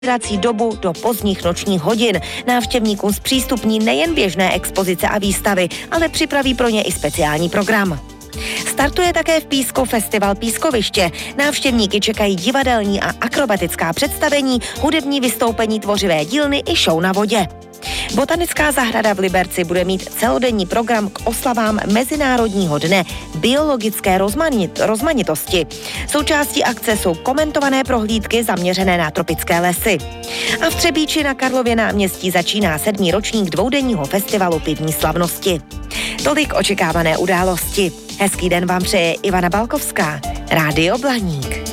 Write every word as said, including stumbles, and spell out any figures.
Zavírací dobu do pozdních nočních hodin. Návštěvníkům zpřístupní nejen běžné expozice a výstavy, ale připraví pro ně i speciální program. Startuje také v Písku festival Pískoviště. Návštěvníky čekají divadelní a akrobatická představení, hudební vystoupení tvořivé dílny i show na vodě. Botanická zahrada v Liberci bude mít celodenní program k oslavám Mezinárodního dne biologické rozmanit, rozmanitosti. Součástí akce jsou komentované prohlídky zaměřené na tropické lesy. A v Třebíči na Karlově náměstí začíná sedmý ročník dvoudenního festivalu pivní slavnosti. Tolik očekávané události. Hezký den vám přeje Ivana Balkovská, Rádio Blaník.